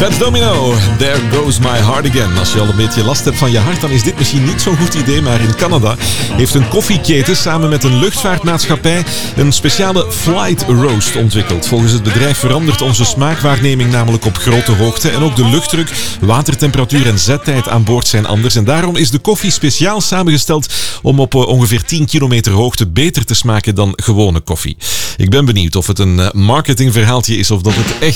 Fats Domino, There Goes My Heart Again. Als je al een beetje last hebt van je hart, dan is dit misschien niet zo'n goed idee. Maar in Canada heeft een koffieketen samen met een luchtvaartmaatschappij een speciale flight roast ontwikkeld. Volgens het bedrijf verandert onze smaakwaarneming namelijk op grote hoogte. En ook de luchtdruk, watertemperatuur en zettijd aan boord zijn anders. En daarom is de koffie speciaal samengesteld om op ongeveer 10 kilometer hoogte beter te smaken dan gewone koffie. Ik ben benieuwd of het een marketingverhaaltje is of dat het echt